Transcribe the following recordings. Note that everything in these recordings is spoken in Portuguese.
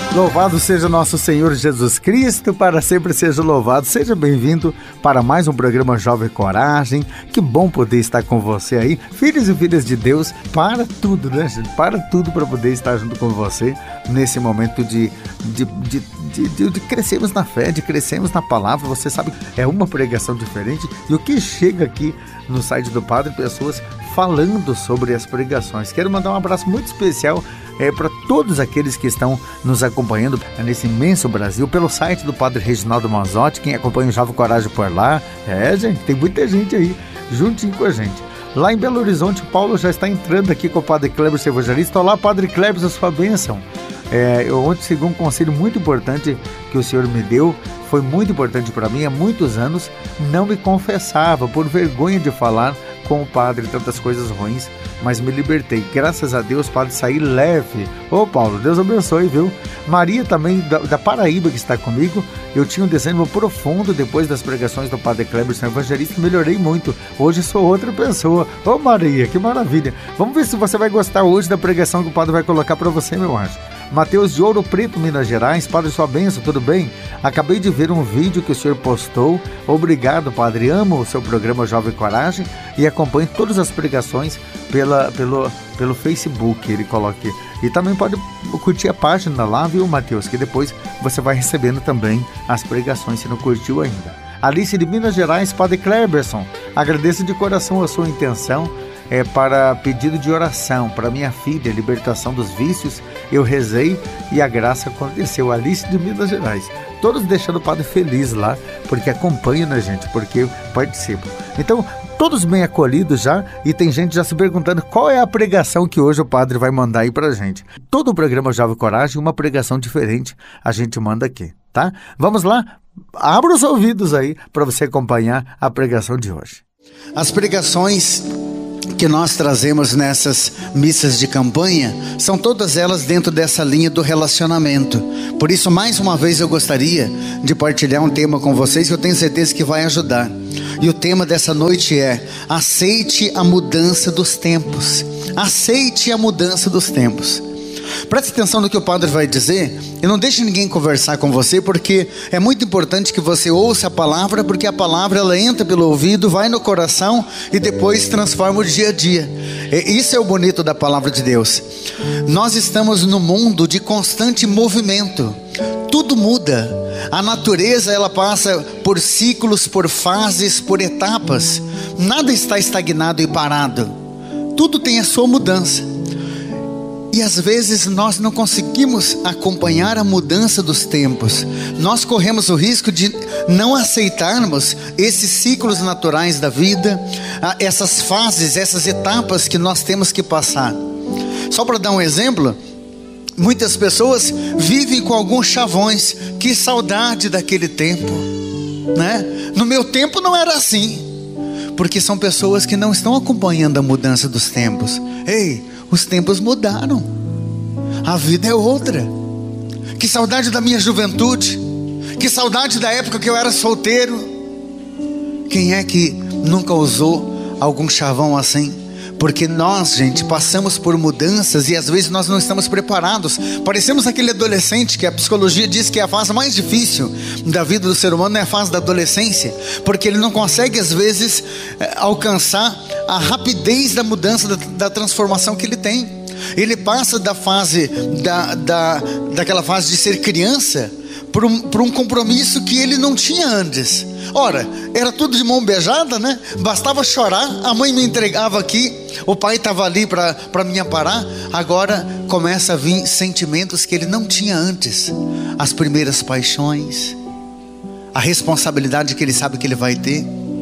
Louvado seja nosso Senhor Jesus Cristo, para sempre seja louvado. Seja bem-vindo para mais um programa Jovem Coragem. Que bom poder estar com você aí, filhos e filhas de Deus. Para tudo, né, gente? Para tudo para poder estar junto com você nesse momento de crescermos na fé, de crescermos na palavra. Você sabe, é uma pregação diferente. E o que chega aqui no site do Padre, pessoas falando sobre as pregações. Quero mandar um abraço muito especial para todos aqueles que estão nos acompanhando nesse imenso Brasil, pelo site do Padre Reginaldo Manzotti, quem acompanha o Jovem Coragem por lá. Gente, tem muita gente aí, juntinho com a gente. Lá em Belo Horizonte, o Paulo já está entrando aqui com o Padre Kleber, seu evangelista. Olá, Padre Kleber, a sua bênção. Eu ontem segui um conselho muito importante que o Senhor me deu, foi muito importante para mim. Há muitos anos não me confessava, por vergonha de falar com o padre tantas coisas ruins, mas me libertei. Graças a Deus, Padre, saí leve. Ô Paulo, Deus abençoe, viu? Maria também, da Paraíba, que está comigo. Eu tinha um desânimo profundo depois das pregações do Padre Kleber, seu evangelista. Melhorei muito. Hoje sou outra pessoa. Ô Maria, que maravilha. Vamos ver se você vai gostar hoje da pregação que o Padre vai colocar para você, meu anjo. Mateus de Ouro Preto, Minas Gerais. Padre, sua bênção, tudo bem? Acabei de ver um vídeo que o senhor postou. Obrigado, Padre. Amo o seu programa Jovem Coragem e acompanho todas as pregações pelo Facebook, ele coloca aqui. E também pode curtir a página lá, viu, Mateus? Que depois você vai recebendo também as pregações, se não curtiu ainda. Alice de Minas Gerais. Padre Kleberson, agradeço de coração a sua intenção para pedido de oração para minha filha, libertação dos vícios. Eu rezei e a graça aconteceu. Alice de Minas Gerais. Todos deixando o Padre feliz lá, porque acompanham, né, gente? Porque participam. Então, todos bem acolhidos já, e tem gente já se perguntando qual é a pregação que hoje o Padre vai mandar aí pra gente. Todo o programa Jovem Coragem, uma pregação diferente a gente manda aqui, tá? Vamos lá? Abra os ouvidos aí para você acompanhar a pregação de hoje. As pregações que nós trazemos nessas missas de campanha são todas elas dentro dessa linha do relacionamento. Por isso, mais uma vez, eu gostaria de partilhar um tema com vocês que eu tenho certeza que vai ajudar. E o tema dessa noite é: aceite a mudança dos tempos. Aceite a mudança dos tempos. Preste atenção no que o Padre vai dizer e não deixe ninguém conversar com você, porque é muito importante que você ouça a palavra, porque a palavra ela entra pelo ouvido, vai no coração e depois transforma o dia a dia. Isso é o bonito da palavra de Deus. Nós estamos num mundo de constante movimento. Tudo muda. A natureza ela passa por ciclos, por fases, por etapas. Nada está estagnado e parado. Tudo tem a sua mudança. E às vezes nós não conseguimos acompanhar a mudança dos tempos. Nós corremos o risco de não aceitarmos esses ciclos naturais da vida, essas fases, essas etapas que nós temos que passar. Só para dar um exemplo, muitas pessoas vivem com alguns chavões. Que saudade daquele tempo, né? No meu tempo não era assim. Porque são pessoas que não estão acompanhando a mudança dos tempos. Ei, os tempos mudaram. A vida é outra. Que saudade da minha juventude. Que saudade da época que eu era solteiro. Quem é que nunca usou algum chavão assim? Porque nós, gente, passamos por mudanças e às vezes nós não estamos preparados. Parecemos aquele adolescente que a psicologia diz que é a fase mais difícil da vida do ser humano, é a fase da adolescência, porque ele não consegue às vezes alcançar a rapidez da mudança, da transformação que ele tem. Ele passa da fase daquela fase de ser criança por um compromisso que ele não tinha antes. Ora, era tudo de mão beijada, né? Bastava chorar, a mãe me entregava aqui, o pai estava ali para me amparar. Agora começa a vir sentimentos que ele não tinha antes. As primeiras paixões, a responsabilidade que ele sabe que ele vai ter.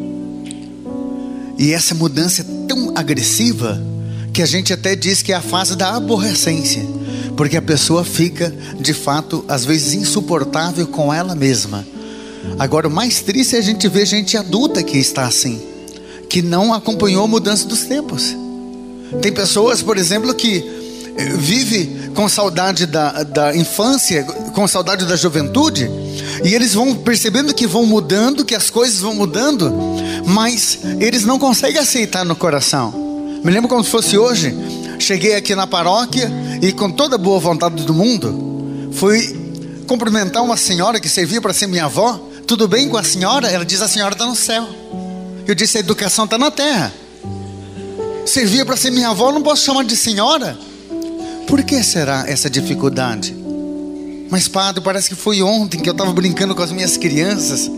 E essa mudança é tão agressiva que a gente até diz que é a fase da aborrecência, porque a pessoa fica, de fato, às vezes insuportável com ela mesma. Agora, o mais triste é a gente ver gente adulta que está assim, que não acompanhou a mudança dos tempos. Tem pessoas, por exemplo, que vive com saudade da infância, com saudade da juventude, e eles vão percebendo que vão mudando, que as coisas vão mudando, mas eles não conseguem aceitar no coração. Me lembro como se fosse hoje. Cheguei aqui na paróquia e com toda a boa vontade do mundo fui cumprimentar uma senhora que servia para ser minha avó. Tudo bem com a senhora? Ela diz: a senhora está no céu. Eu disse: a educação está na terra. Servia para ser minha avó, não posso chamar de senhora? Por que será essa dificuldade? Mas padre, parece que foi ontem que eu estava brincando com as minhas crianças.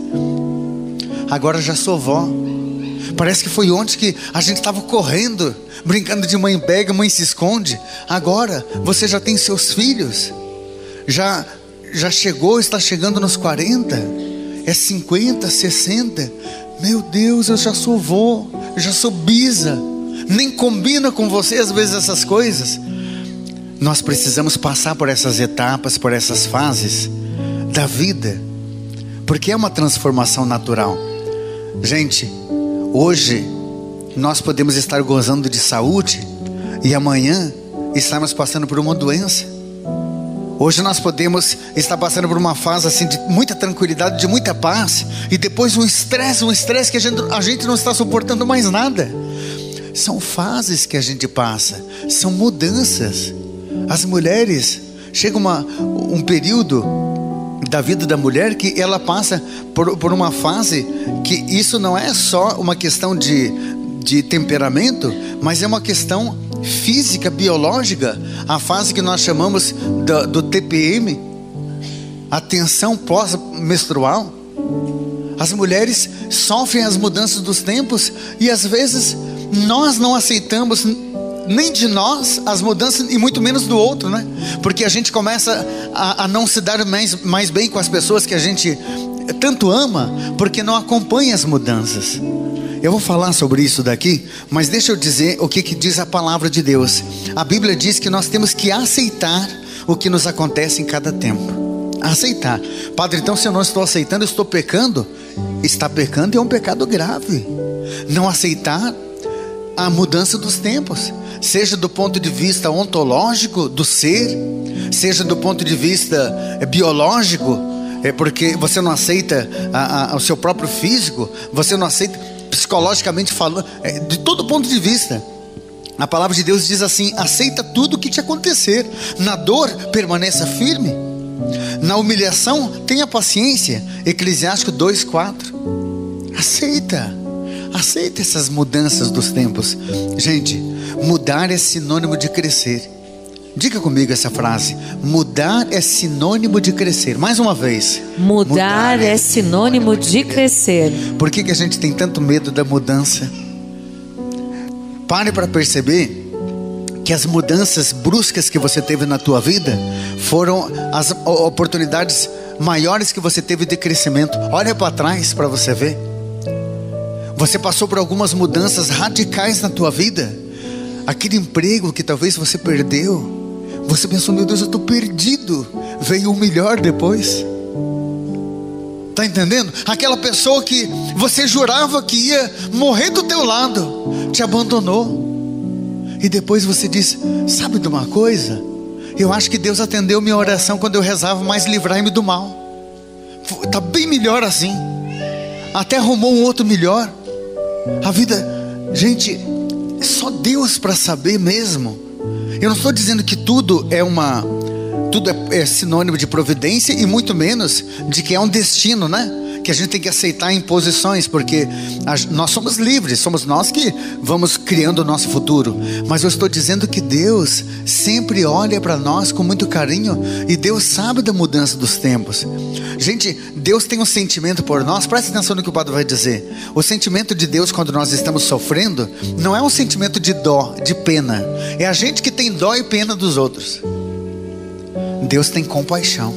Agora já sou vó. Parece que foi ontem que a gente estava correndo, brincando de mãe pega, mãe se esconde. Agora você já tem seus filhos. Já chegou, está chegando nos 40. É 50, 60. Meu Deus, eu já sou vó, eu já sou bisa. Nem combina com você às vezes essas coisas. Nós precisamos passar por essas etapas, por essas fases da vida, porque é uma transformação natural. Gente, hoje nós podemos estar gozando de saúde e amanhã estarmos passando por uma doença. Hoje nós podemos estar passando por uma fase assim de muita tranquilidade, de muita paz, e depois um estresse que a gente não está suportando mais nada. São fases que a gente passa, são mudanças. As mulheres, chega um período da vida da mulher que ela passa por uma fase que isso não é só uma questão de temperamento, mas é uma questão física, biológica. A fase que nós chamamos do TPM, a tensão pós-menstrual. As mulheres sofrem as mudanças dos tempos e às vezes nós não aceitamos nem de nós as mudanças e muito menos do outro, né? Porque a gente começa a não se dar mais bem com as pessoas que a gente tanto ama, porque não acompanha as mudanças. Eu vou falar sobre isso daqui, mas deixa eu dizer o que diz a palavra de Deus. A Bíblia diz que nós temos que aceitar o que nos acontece em cada tempo. Aceitar. Padre, então se eu não estou aceitando, eu estou pecando? Está pecando e é um pecado grave. Não aceitar a mudança dos tempos, seja do ponto de vista ontológico do ser, seja do ponto de vista biológico, porque você não aceita o seu próprio físico, você não aceita psicologicamente falando, de todo ponto de vista. A palavra de Deus diz assim: aceita tudo o que te acontecer, na dor permaneça firme, na humilhação tenha paciência. Eclesiástico 2:4. Aceita essas mudanças dos tempos. Gente, mudar é sinônimo de crescer. Diga comigo essa frase: mudar é sinônimo de crescer. Mais uma vez, mudar é sinônimo de crescer. Por que a gente tem tanto medo da mudança? Pare para perceber que as mudanças bruscas que você teve na tua vida foram as oportunidades maiores que você teve de crescimento. Olha para trás para você ver. Você passou por algumas mudanças radicais na tua vida. Aquele emprego que talvez você perdeu, você pensou: meu Deus, eu estou perdido. Veio o melhor depois. Está entendendo? Aquela pessoa que você jurava que ia morrer do teu lado, te abandonou. E depois você diz: sabe de uma coisa? Eu acho que Deus atendeu minha oração quando eu rezava, mas livrai-me do mal. Está bem melhor assim. Até arrumou um outro melhor. A vida, gente, é só Deus para saber mesmo. Eu não estou dizendo que tudo é sinônimo de providência, e muito menos de que é um destino, né? Que a gente tem que aceitar imposições, porque nós somos livres, somos nós que vamos criando o nosso futuro. Mas eu estou dizendo que Deus sempre olha para nós com muito carinho, e Deus sabe da mudança dos tempos. Gente, Deus tem um sentimento por nós. Preste atenção no que o padre vai dizer. O sentimento de Deus quando nós estamos sofrendo não é um sentimento de dó, de pena. É a gente que tem dó e pena dos outros. Deus tem compaixão.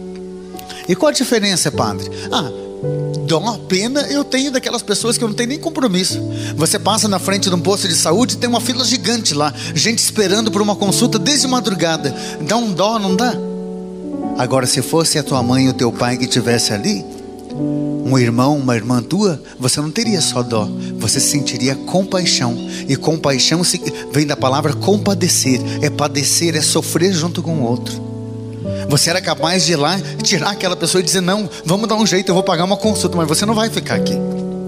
E qual a diferença, padre? Dó, pena eu tenho daquelas pessoas que eu não tenho nem compromisso. Você passa na frente de um posto de saúde e tem uma fila gigante lá, gente esperando por uma consulta desde madrugada. Dá um dó, não dá? Agora, se fosse a tua mãe e o teu pai que estivesse ali, um irmão, uma irmã tua, você não teria só dó, você sentiria compaixão. E compaixão vem da palavra compadecer. É padecer, é sofrer junto com o outro. Você era capaz de ir lá, tirar aquela pessoa e dizer: não, vamos dar um jeito, eu vou pagar uma consulta, mas você não vai ficar aqui.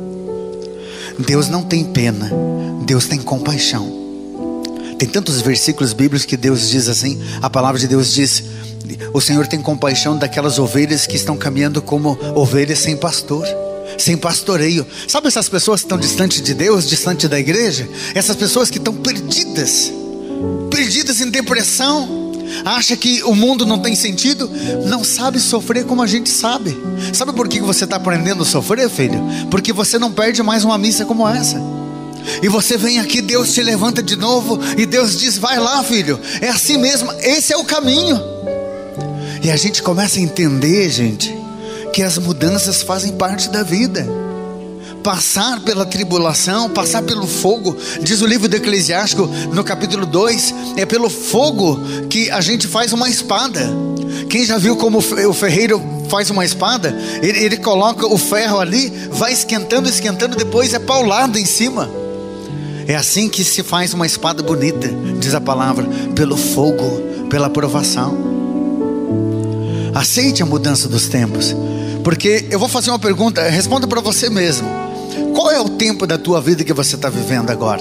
Deus não tem pena, Deus tem compaixão. Tem tantos versículos bíblicos que Deus diz assim. A palavra de Deus diz: o Senhor tem compaixão daquelas ovelhas que estão caminhando como ovelhas sem pastor, sem pastoreio. Sabe essas pessoas que estão distantes de Deus, distante da igreja? Essas pessoas que estão perdidas em depressão, acha que o mundo não tem sentido, não sabe sofrer como a gente sabe. Sabe por que você está aprendendo a sofrer, filho? Porque você não perde mais uma missa como essa. E você vem aqui, Deus te levanta de novo, e Deus diz: vai lá, filho, é assim mesmo, esse é o caminho. E a gente começa a entender, gente, que as mudanças fazem parte da vida. Passar pela tribulação, passar pelo fogo, diz o livro do Eclesiástico no capítulo 2, é pelo fogo que a gente faz uma espada. Quem já viu como o ferreiro faz uma espada? Ele coloca o ferro ali, vai esquentando, depois é paulado em cima. É assim que se faz uma espada bonita, diz a palavra, pelo fogo, pela provação. Aceite a mudança dos tempos, porque eu vou fazer uma pergunta, responda para você mesmo. Qual é o tempo da tua vida que você está vivendo agora?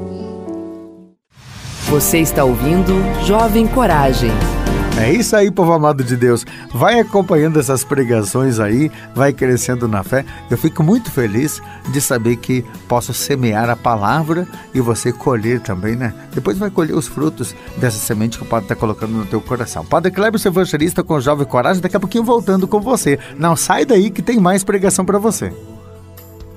Você está ouvindo Jovem Coragem. É isso aí, povo amado de Deus. Vai acompanhando essas pregações aí, vai crescendo na fé. Eu fico muito feliz de saber que posso semear a palavra e você colher também, né? Depois vai colher os frutos dessa semente que o Padre está colocando no teu coração. Padre Kleber, seu evangelista com Jovem Coragem, daqui a pouquinho voltando com você. Não sai daí que tem mais pregação para você.